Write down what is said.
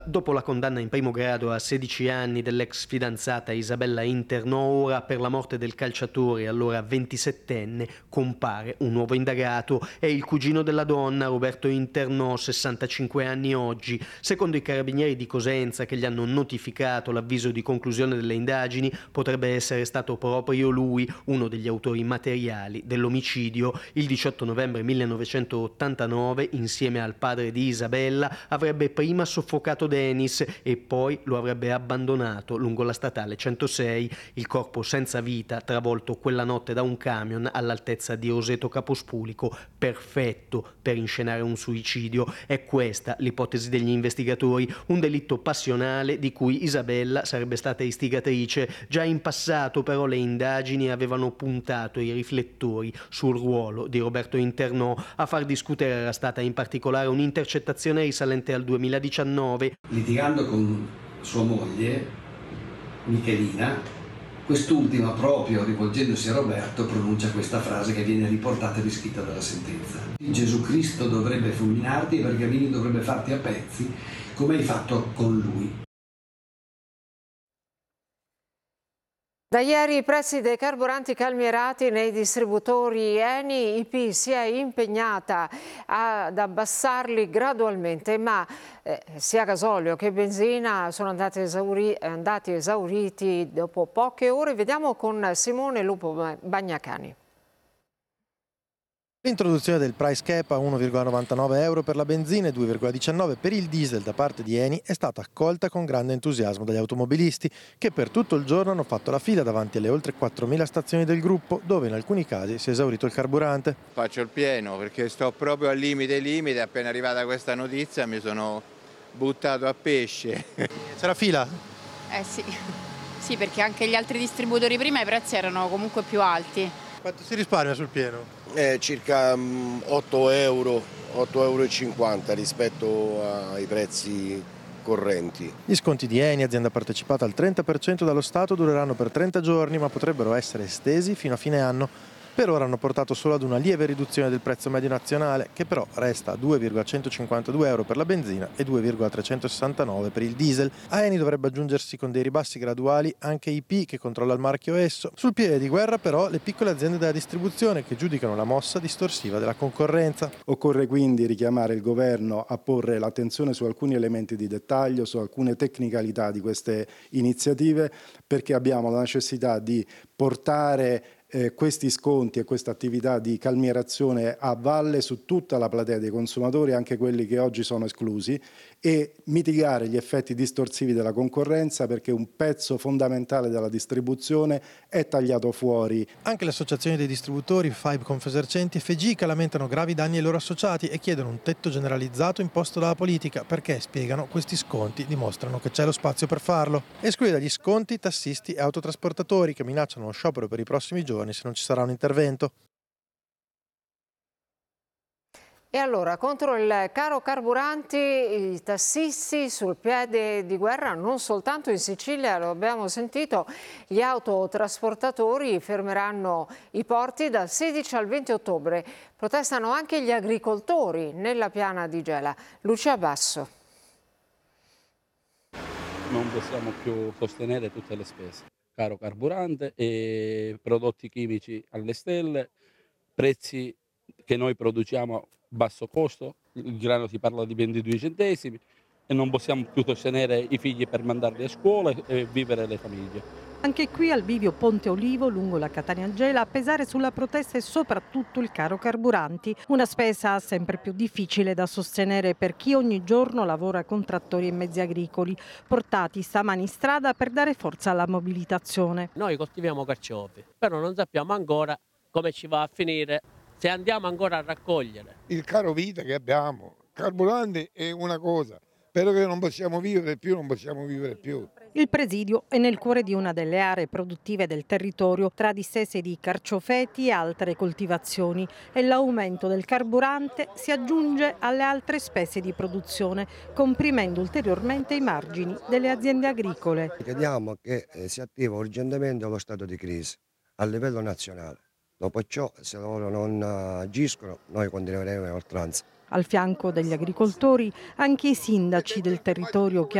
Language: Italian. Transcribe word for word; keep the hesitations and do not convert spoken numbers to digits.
Dopo la condanna in primo grado a sedici anni dell'ex fidanzata Isabella Internò, ora per la morte del calciatore, allora ventisettenne, compare un nuovo indagato. È il cugino della donna, Roberto Internò, sessantacinque anni oggi. Secondo i carabinieri di Cosenza, che gli hanno notificato l'avviso di conclusione delle indagini, potrebbe essere stato proprio lui uno degli autori materiali dell'omicidio. Il diciotto novembre millenovecentottantanove, insieme al padre di Isabella, avrebbe prima soffocato Denis e poi lo avrebbe abbandonato lungo la statale centosei, il corpo senza vita travolto quella notte da un camion all'altezza di Roseto Capospulico, perfetto per inscenare un suicidio. È questa l'ipotesi degli investigatori, un delitto passionale di cui Isabella sarebbe stata istigatrice. Già in passato però le indagini avevano puntato i riflettori sul ruolo di Roberto Internò. A far discutere era stata in particolare un'intercettazione risalente al duemiladiciannove. Litigando con sua moglie, Michelina, quest'ultima, proprio rivolgendosi a Roberto, pronuncia questa frase che viene riportata e riscritta dalla sentenza. Gesù Cristo dovrebbe fulminarti e Bergamini dovrebbe farti a pezzi, come hai fatto con lui. Da ieri i prezzi dei carburanti calmierati nei distributori Eni. I P si è impegnata ad abbassarli gradualmente, ma eh, sia gasolio che benzina sono andati, esauri andati esauriti dopo poche ore. Vediamo con Simone Lupo Bagnacani. L'introduzione del price cap a uno virgola novantanove euro per la benzina e due virgola diciannove per il diesel da parte di Eni è stata accolta con grande entusiasmo dagli automobilisti, che per tutto il giorno hanno fatto la fila davanti alle oltre quattromila stazioni del gruppo, dove in alcuni casi si è esaurito il carburante. Faccio il pieno perché sto proprio al limite limite, appena arrivata questa notizia mi sono buttato a pesce. C'era fila? Eh sì. Sì, perché anche gli altri distributori prima i prezzi erano comunque più alti. Quanto si risparmia sul pieno? Eh, circa um, otto euro, otto e cinquanta euro rispetto ai prezzi correnti. Gli sconti di Eni, azienda partecipata al trenta per cento dallo Stato, dureranno per trenta giorni, ma potrebbero essere estesi fino a fine anno. Per ora hanno portato solo ad una lieve riduzione del prezzo medio nazionale, che però resta a due virgola centocinquantadue euro per la benzina e due virgola trecentosessantanove per il diesel. A Eni dovrebbe aggiungersi con dei ribassi graduali anche I P, che controlla il marchio Esso. Sul piede di guerra però le piccole aziende della distribuzione, che giudicano la mossa distorsiva della concorrenza. Occorre quindi richiamare il governo a porre l'attenzione su alcuni elementi di dettaglio, su alcune tecnicalità di queste iniziative, perché abbiamo la necessità di portare Eh, questi sconti e questa attività di calmierazione a valle su tutta la platea dei consumatori, anche quelli che oggi sono esclusi, e mitigare gli effetti distorsivi della concorrenza, perché un pezzo fondamentale della distribuzione è tagliato fuori. Anche le associazioni dei distributori, Five Confesercenti e Fegica, lamentano gravi danni ai loro associati e chiedono un tetto generalizzato imposto dalla politica, perché, spiegano, questi sconti dimostrano che c'è lo spazio per farlo. Esclude dagli sconti tassisti e autotrasportatori, che minacciano uno sciopero per i prossimi giorni se non ci sarà un intervento. E allora, contro il caro carburanti, i tassisti sul piede di guerra, non soltanto in Sicilia, lo abbiamo sentito, gli autotrasportatori fermeranno i porti dal sedici al venti ottobre. Protestano anche gli agricoltori nella piana di Gela. Lucia Basso. Non possiamo più sostenere tutte le spese. Caro carburante e prodotti chimici alle stelle, prezzi che noi produciamo a basso costo, il grano si parla di ventidue centesimi e non possiamo più sostenere i figli per mandarli a scuola e vivere le famiglie. Anche qui al bivio Ponte Olivo, lungo la Catania Gela, a pesare sulla protesta è soprattutto il caro carburanti, una spesa sempre più difficile da sostenere per chi ogni giorno lavora con trattori e mezzi agricoli, portati stamani in strada per dare forza alla mobilitazione. Noi coltiviamo carciofi, però non sappiamo ancora come ci va a finire, se andiamo ancora a raccogliere. Il caro vita che abbiamo, carburante è una cosa, però che non possiamo vivere più, non possiamo vivere più. Il presidio è nel cuore di una delle aree produttive del territorio, tra distese di carciofeti e altre coltivazioni, e l'aumento del carburante si aggiunge alle altre spese di produzione, comprimendo ulteriormente i margini delle aziende agricole. Chiediamo che si attiva urgentemente lo stato di crisi a livello nazionale. Dopo ciò, se loro non agiscono, noi continueremo in oltranza. Al fianco degli agricoltori anche i sindaci del territorio che